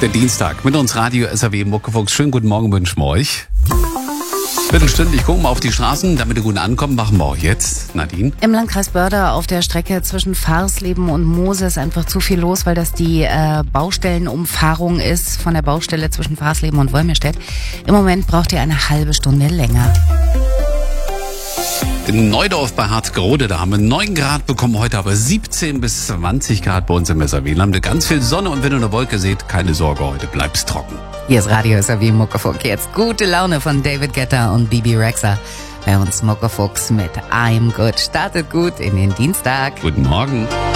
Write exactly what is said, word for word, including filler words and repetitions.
Der Dienstag mit uns Radio S R W Muckefuchs. Schönen guten Morgen wünschen wir euch. Viertelstündlich gucken wir auf die Straßen, damit ihr gut ankommt. Machen wir auch jetzt. Nadine? Im Landkreis Börde auf der Strecke zwischen Farsleben und Moose ist einfach zu viel los, weil das die äh, Baustellenumfahrung ist von der Baustelle zwischen Farsleben und Wolmirstedt. Im Moment braucht ihr eine halbe Stunde länger. In Neudorf bei Harzgerode, da haben wir neun Grad bekommen, heute aber siebzehn bis zwanzig Grad bei uns im S R W. Wir haben ganz viel Sonne und wenn ihr eine Wolke seht, keine Sorge, heute bleibt's trocken. Hier ist Radio S R W Muckefuchs. Jetzt gute Laune von David Guetta und Bibi Rexha. Bei uns Muckefuchs mit I'm Good. Startet gut in den Dienstag. Guten Morgen.